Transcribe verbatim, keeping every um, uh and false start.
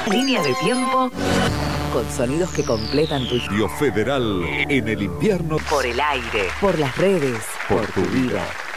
Línea de tiempo con sonidos que completan tu Radio Federal en el invierno. por el aire, por las redes, por tu vida.